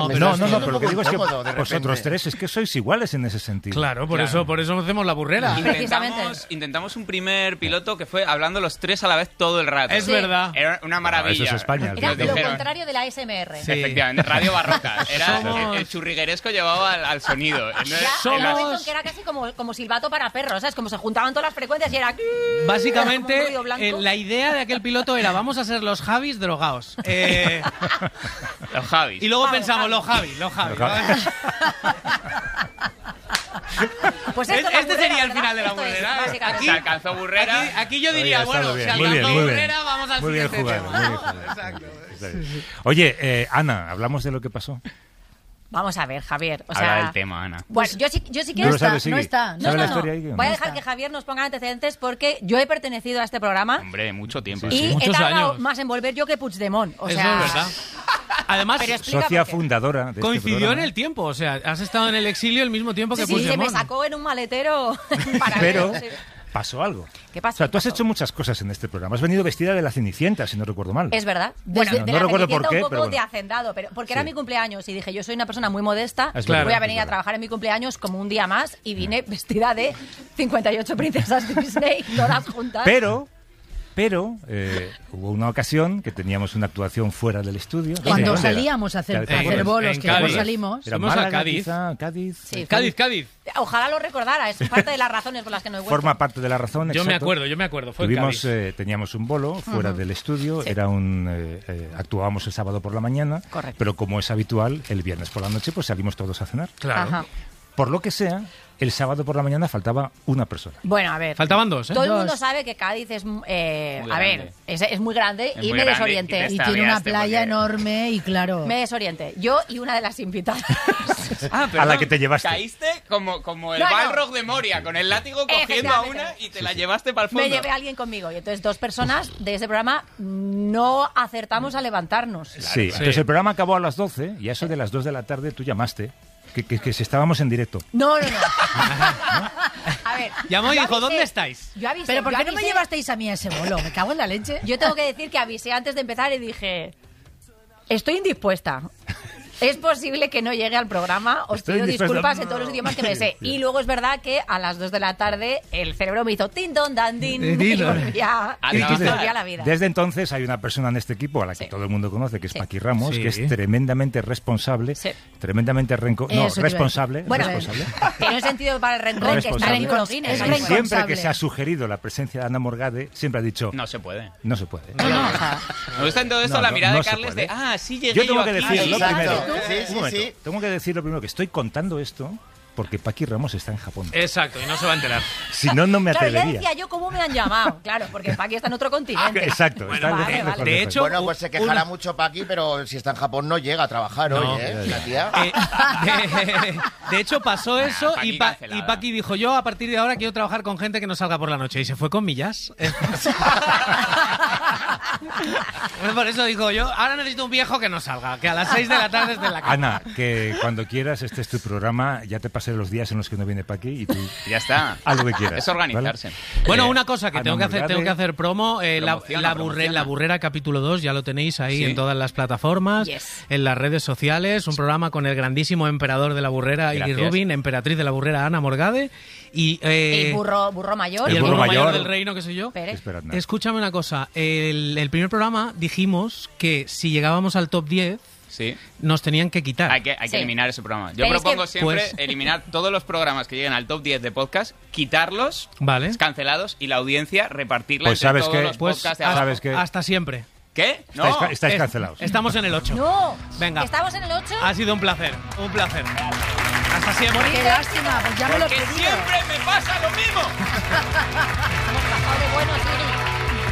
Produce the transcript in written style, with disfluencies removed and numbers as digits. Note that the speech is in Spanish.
pero lo que digo es que vosotros tres es que sois iguales en ese sentido. Claro, por eso hacemos la burrera. Intentamos un primer piloto que fue hablando los tres a la vez todo el rato. Es verdad. Era una maravilla. Eso es España. Era lo contrario de la ASMR. Sí. Efectivamente, radio barroca. Era el churrigueresco llevaba al sonido. Que era casi como silbato para perros, ¿sabes? Como se juntaban todas las frecuencias y era... Básicamente, la idea de aquel piloto era vamos a ser los Javis drogados. Los Javis. Y luego pensamos, los Javis. Pues este sería el final de la burrera. Aquí se alcanzó burrera. Aquí yo diría, bueno, si alcanzó burrera, vamos al siguiente tema. Exacto. Oye, Ana, ¿hablamos de lo que pasó? Vamos a ver, Javier. Habla del tema, Ana. Bueno, yo sí que no está. No está. No. Voy a dejar que Javier nos ponga antecedentes porque yo he pertenecido a este programa. Hombre, mucho tiempo. Y he tardado más en volver yo que Puigdemont. O sea, eso es verdad. Además, socia fundadora de coincidió este programa. en el tiempo. O sea, has estado en el exilio el mismo tiempo que Puigdemont. Sí, me sacó en un maletero. Pero pasó algo. ¿Qué pasó? O sea, tú has hecho muchas cosas en este programa. Has venido vestida de la Cenicienta, si no recuerdo mal. Es verdad. Bueno, no recuerdo por qué, un poco pero bueno. de hacendado, porque era mi cumpleaños y dije, yo soy una persona muy modesta, voy a venir a trabajar en mi cumpleaños como un día más y vine vestida de 58 princesas Disney, todas juntas. Pero hubo una ocasión que teníamos una actuación fuera del estudio. Cuando salíamos a hacer bolos, que luego salimos. Era Málaga, quizá, Cádiz. Sí, Cádiz. Ojalá lo recordara, es parte de las razones por las que no he vuelto. Forma parte de la razón, Yo me acuerdo, fue teníamos un bolo fuera del estudio, era actuábamos el sábado por la mañana, pero como es habitual, el viernes por la noche pues salimos todos a cenar. Claro. Ajá. Por lo que sea, el sábado por la mañana faltaba una persona. Bueno, a ver. Faltaban dos, ¿eh? Todo el mundo sabe que Cádiz es, es muy grande y me desorienté. Y tiene una playa enorme y claro. Me desorienté. Yo y una de las invitadas. A la que te llevaste. Caíste como el Balrog de Moria, con el látigo cogiendo a una y te la llevaste para el fondo. Me llevé a alguien conmigo y entonces dos personas de ese programa no acertamos a levantarnos. Sí, entonces el programa acabó a las 12 y a eso de las 2 de la tarde tú llamaste. Que si estábamos en directo. No. A ver. Llamó y dijo, ¿dónde estáis? Yo avisé. ¿Pero por qué no me llevasteis a mí a ese bolo? Me cago en la leche. Yo tengo que decir que avisé antes de empezar y dije, estoy indispuesta. Es posible que no llegue al programa, os pido disculpas en todos los idiomas que me sé. Y luego es verdad que a las 2 de la tarde el cerebro me hizo tin don dan din y volvía a la vida. Desde entonces hay una persona en este equipo a la que todo el mundo conoce, que es Paqui Ramos, que es tremendamente responsable, tremendamente responsable. Bueno, que no es sentido para el rencor, que está en los Guinness. Siempre que se ha sugerido la presencia de Ana Morgade, siempre ha dicho... No se puede. No se puede. Me gusta en todo esto la mirada de Carles de, sí llegué yo tengo que aquí. decirlo primero. Sí. Tengo que decir lo primero, que estoy contando esto porque Paqui Ramos está en Japón. Exacto, y no se va a enterar. Si no, no me atrevería. Claro, ya decía yo cómo me han llamado. Claro, porque Paqui está en otro continente. Exacto. Bueno, está de hecho... Bueno, pues se quejará mucho Paqui, pero si está en Japón no llega a trabajar hoy, ¿eh? La tía. De hecho, pasó eso y Paqui dijo, yo a partir de ahora quiero trabajar con gente que no salga por la noche. Y se fue con Millas. Por eso digo yo, ahora necesito un viejo que no salga, que a las 6 de la tarde esté en la cama. Ana, que cuando quieras, este es tu programa, ya te pasé los días en los que no viene Paqui y tú... Ya está. Haz lo que quieras. Es organizarse. ¿Vale? Bueno, una cosa que tengo que hacer promo, la Burrera capítulo 2, ya lo tenéis ahí en todas las plataformas, en las redes sociales, un programa con el grandísimo emperador de la Burrera, Iggy Rubin, emperatriz de la Burrera, Ana Morgade, y el burro mayor. Y el burro mayor del reino, qué sé yo. Pérez. Escúchame una cosa, el primer programa dijimos que si llegábamos al top 10 nos tenían que quitar. Hay que eliminar ese programa. Yo propongo siempre eliminar todos los programas que lleguen al top 10 de podcast, quitarlos, cancelados, y la audiencia repartirla entre todos los podcasts de abajo. Hasta siempre. ¿Qué? No. Estáis cancelados. Estamos en el 8. No. Venga. ¿Estamos en el 8? Ha sido un placer. Hasta siempre. Qué lástima, pues ya me lo he pedido. Siempre me pasa lo mismo. Hemos pasado de buenos, Iggy.